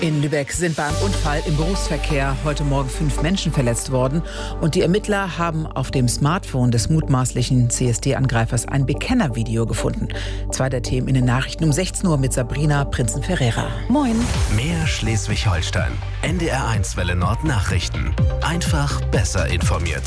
In Lübeck sind bei einem Unfall im Berufsverkehr heute Morgen 5 Menschen verletzt worden. Und die Ermittler haben auf dem Smartphone des mutmaßlichen CSD-Angreifers ein Bekennervideo gefunden. 2 der Themen in den Nachrichten um 16 Uhr mit Sabrina Prinzen-Ferreira. Moin. Mehr Schleswig-Holstein. NDR1 Welle Nord Nachrichten. Einfach besser informiert.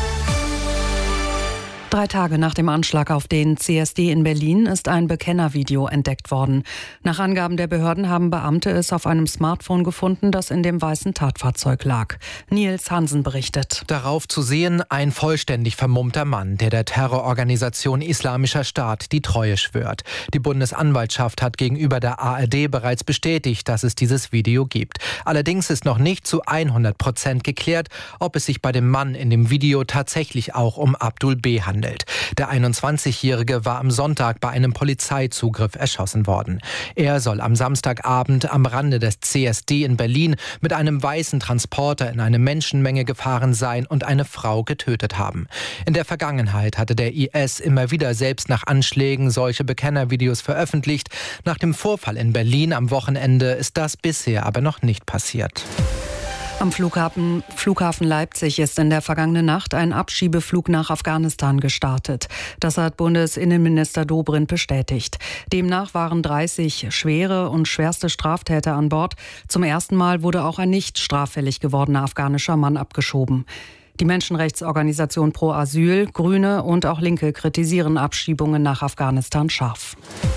3 Tage nach dem Anschlag auf den CSD in Berlin ist ein Bekennervideo entdeckt worden. Nach Angaben der Behörden haben Beamte es auf einem Smartphone gefunden, das in dem weißen Tatfahrzeug lag. Nils Hansen berichtet. Darauf zu sehen ein vollständig vermummter Mann, der Terrororganisation Islamischer Staat die Treue schwört. Die Bundesanwaltschaft hat gegenüber der ARD bereits bestätigt, dass es dieses Video gibt. Allerdings ist noch nicht zu 100% geklärt, ob es sich bei dem Mann in dem Video tatsächlich auch um Abdul B. handelt. Der 21-Jährige war am Sonntag bei einem Polizeizugriff erschossen worden. Er soll am Samstagabend am Rande des CSD in Berlin mit einem weißen Transporter in eine Menschenmenge gefahren sein und eine Frau getötet haben. In der Vergangenheit hatte der IS immer wieder selbst nach Anschlägen solche Bekennervideos veröffentlicht. Nach dem Vorfall in Berlin am Wochenende ist das bisher aber noch nicht passiert. Am Flughafen Leipzig ist in der vergangenen Nacht ein Abschiebeflug nach Afghanistan gestartet. Das hat Bundesinnenminister Dobrindt bestätigt. Demnach waren 30 schwere und schwerste Straftäter an Bord. Zum ersten Mal wurde auch ein nicht straffällig gewordener afghanischer Mann abgeschoben. Die Menschenrechtsorganisation Pro Asyl, Grüne und auch Linke kritisieren Abschiebungen nach Afghanistan scharf.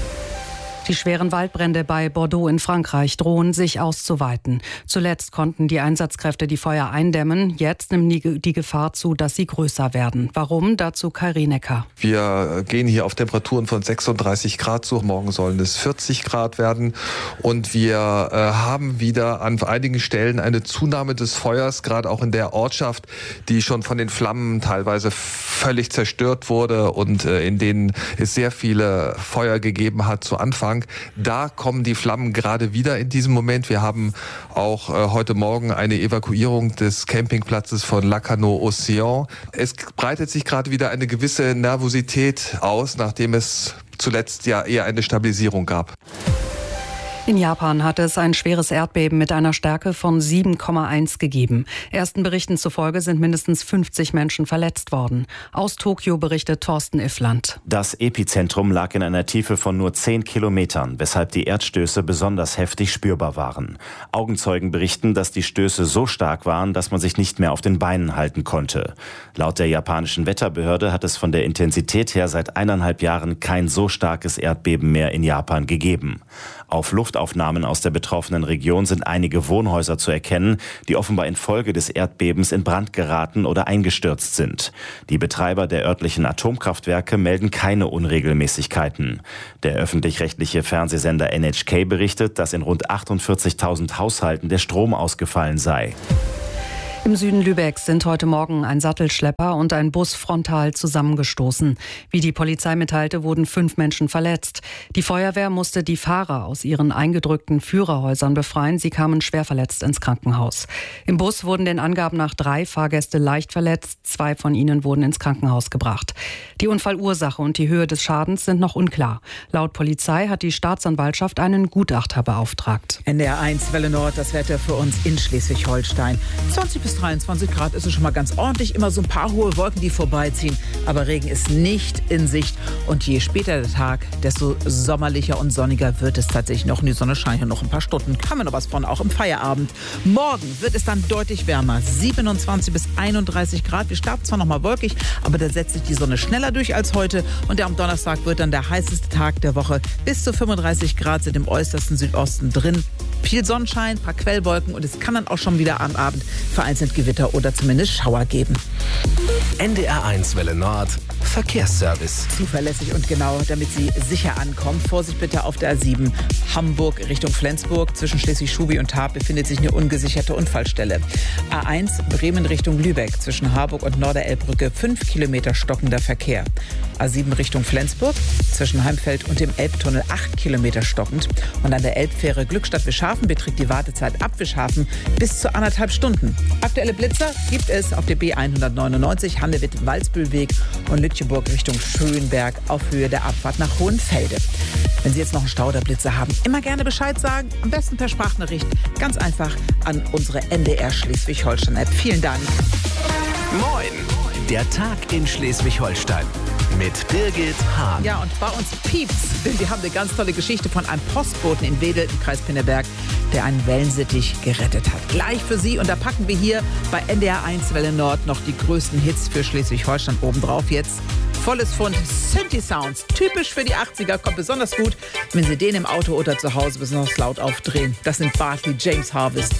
Die schweren Waldbrände bei Bordeaux in Frankreich drohen sich auszuweiten. Zuletzt konnten die Einsatzkräfte die Feuer eindämmen. Jetzt nimmt die Gefahr zu, dass sie größer werden. Warum? Dazu Kai Rienecker. Wir gehen hier auf Temperaturen von 36 Grad zu. Morgen sollen es 40 Grad werden. Und wir haben wieder an einigen Stellen eine Zunahme des Feuers, gerade auch in der Ortschaft, die schon von den Flammen teilweise völlig zerstört wurde und in denen es sehr viele Feuer gegeben hat zu Anfang. Da kommen die Flammen gerade wieder in diesem Moment. Wir haben auch heute Morgen eine Evakuierung des Campingplatzes von Lacanau-Océan. Es breitet sich gerade wieder eine gewisse Nervosität aus, nachdem es zuletzt ja eher eine Stabilisierung gab. In Japan hat es ein schweres Erdbeben mit einer Stärke von 7,1 gegeben. Ersten Berichten zufolge sind mindestens 50 Menschen verletzt worden. Aus Tokio berichtet Thorsten Iffland. Das Epizentrum lag in einer Tiefe von nur 10 Kilometern, weshalb die Erdstöße besonders heftig spürbar waren. Augenzeugen berichten, dass die Stöße so stark waren, dass man sich nicht mehr auf den Beinen halten konnte. Laut der japanischen Wetterbehörde hat es von der Intensität her seit 1,5 Jahren kein so starkes Erdbeben mehr in Japan gegeben. Auf Luftaufnahmen aus der betroffenen Region sind einige Wohnhäuser zu erkennen, die offenbar infolge des Erdbebens in Brand geraten oder eingestürzt sind. Die Betreiber der örtlichen Atomkraftwerke melden keine Unregelmäßigkeiten. Der öffentlich-rechtliche Fernsehsender NHK berichtet, dass in rund 48.000 Haushalten der Strom ausgefallen sei. Im Süden Lübecks sind heute Morgen ein Sattelschlepper und ein Bus frontal zusammengestoßen. Wie die Polizei mitteilte, wurden 5 Menschen verletzt. Die Feuerwehr musste die Fahrer aus ihren eingedrückten Führerhäusern befreien. Sie kamen schwer verletzt ins Krankenhaus. Im Bus wurden den Angaben nach 3 Fahrgäste leicht verletzt. 2 von ihnen wurden ins Krankenhaus gebracht. Die Unfallursache und die Höhe des Schadens sind noch unklar. Laut Polizei hat die Staatsanwaltschaft einen Gutachter beauftragt. NDR1 Welle Nord, das Wetter für uns in Schleswig-Holstein. 20 bis 23 Grad ist es schon mal ganz ordentlich. Immer so ein paar hohe Wolken, die vorbeiziehen. Aber Regen ist nicht in Sicht. Und je später der Tag, desto sommerlicher und sonniger wird es tatsächlich noch. Und die Sonne scheint ja noch ein paar Stunden. Kann man noch was von, auch im Feierabend. Morgen wird es dann deutlich wärmer. 27 bis 31 Grad. Wir starten zwar noch mal wolkig, aber da setzt sich die Sonne schneller durch als heute. Und der am Donnerstag wird dann der heißeste Tag der Woche. Bis zu 35 Grad sind im äußersten Südosten drin. Viel Sonnenschein, ein paar Quellwolken und es kann dann auch schon wieder am Abend vereinzelt Gewitter oder zumindest Schauer geben. NDR1 Welle Nord Verkehrsservice. Zuverlässig und genau, damit Sie sicher ankommen. Vorsicht bitte auf der A7 Hamburg Richtung Flensburg. Zwischen Schleswig-Schubi und Tarp befindet sich eine ungesicherte Unfallstelle. A1 Bremen Richtung Lübeck. Zwischen Harburg und Norderelbbrücke 5 Kilometer stockender Verkehr. A7 Richtung Flensburg. Zwischen Heimfeld und dem Elbtunnel 8 Kilometer stockend. Und an der Elbfähre Glückstadt-Wischhafen beträgt die Wartezeit ab Wischhafen bis zu 1,5 Stunden. Aktuelle Blitzer gibt es auf der B199 Handewitt-Walsbühlweg und Lütjeburg Richtung Schönberg auf Höhe der Abfahrt nach Hohenfelde. Wenn Sie jetzt noch einen Stau oder Blitzer haben, immer gerne Bescheid sagen. Am besten per Sprachnachricht. Ganz einfach an unsere NDR Schleswig-Holstein-App. Vielen Dank. Moin, der Tag in Schleswig-Holstein mit Birgit Hahn. Ja, und bei uns piept's, denn wir haben eine ganz tolle Geschichte von einem Postboten in Wedel im Kreis Pinneberg, der einen Wellensittich gerettet hat. Gleich für Sie, und da packen wir hier bei NDR 1 Welle Nord noch die größten Hits für Schleswig-Holstein obendrauf jetzt. Volles Fund Synthi-Sounds, typisch für die 80er, kommt besonders gut, wenn Sie den im Auto oder zu Hause besonders laut aufdrehen. Das sind Bartley James Harvest.